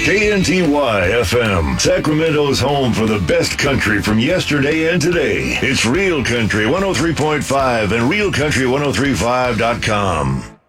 KNTY FM, Sacramento's home for the best country from yesterday and today. It's Real Country 103.5 and realcountry1035.com.